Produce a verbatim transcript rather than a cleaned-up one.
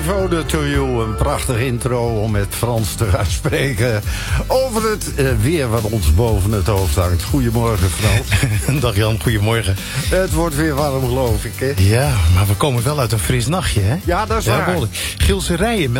Ode to You, een prachtig intro om met Frans te gaan spreken over het uh, weer wat ons boven het hoofd hangt. Goedemorgen, Frans. Dag Jan, goedemorgen. Het wordt weer warm, geloof ik, hè? Ja, maar we komen wel uit een fris nachtje, hè? Ja, dat is ja, waar. Gielse Rijen